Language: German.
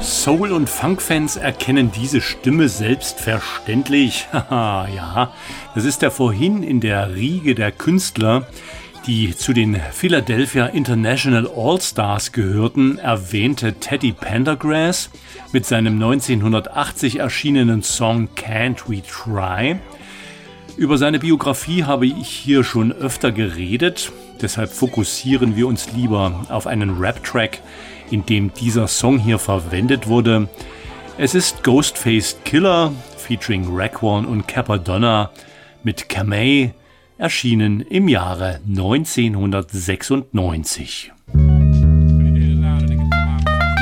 Soul- und Funk-Fans erkennen diese Stimme selbstverständlich. Haha, ja, das ist der vorhin in der Riege der Künstler, die zu den Philadelphia International All-Stars gehörten, erwähnte Teddy Pendergrass mit seinem 1980 erschienenen Song Can't We Try. Über seine Biografie habe ich hier schon öfter geredet, deshalb fokussieren wir uns lieber auf einen Rap-Track, in dem dieser Song hier verwendet wurde. Es ist Ghostface Killah featuring Raekwon und Cappadonna mit Camay, erschienen im Jahre 1996.